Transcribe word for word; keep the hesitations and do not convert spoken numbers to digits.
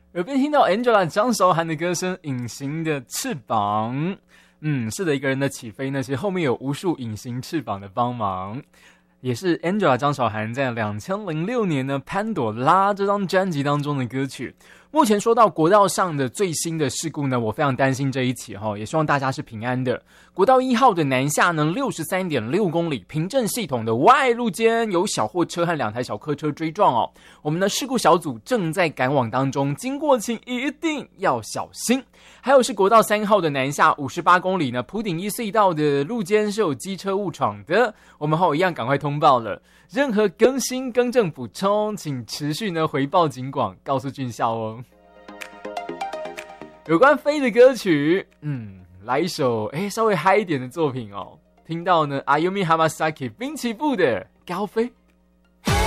耳边听到 Angela 张韶涵的歌声《隐形的翅膀》。嗯，是的，一个人的起飞呢，其实后面有无数隐形翅膀的帮忙。也是 Angela 张韶涵在二零零六年呢《潘朵拉》这张专辑当中的歌曲。目前说到国道上的最新的事故呢，我非常担心这一起齁，也希望大家是平安的。国道一号的南下呢 六十三点六公里，平镇系统的外路间有小货车和两台小客车追撞哦。我们的事故小组正在赶往当中，经过请一定要小心。还有是国道三号的南下五十八公里呢，埔顶一隧道的路间是有机车误闯的，我们后一样赶快通报了。任何更新、更正、补充，请持续呢回报警广，告诉军校哦。有关飞的歌曲，嗯，来一首哎稍微嗨一点的作品哦。听到呢，Ayumi Hamasaki 滨崎步的《高飞》。